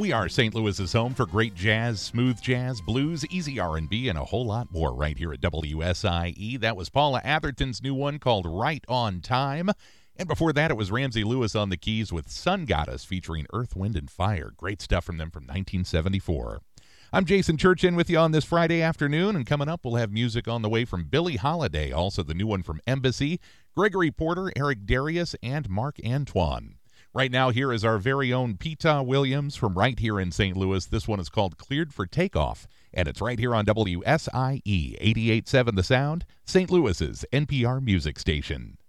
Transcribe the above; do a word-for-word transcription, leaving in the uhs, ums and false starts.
We are Saint Louis's home for great jazz, smooth jazz, blues, easy R and B, and a whole lot more right here at W S I E. That was Paula Atherton's new one called Right on Time. And before that, it was Ramsey Lewis on the keys with Sun Goddess featuring Earth, Wind, and Fire. Great stuff from them from nineteen seventy-four. I'm Jason Church in with you on this Friday afternoon, and coming up, we'll have music on the way from Billie Holiday, also the new one from Embassy, Gregory Porter, Eric Darius, and Mark Antoine. Right now, here is our very own Peta Williams from right here in Saint Louis. This one is called Cleared for Takeoff, and it's right here on W S I E eighty-eight point seven The Sound, Saint Louis's N P R music station.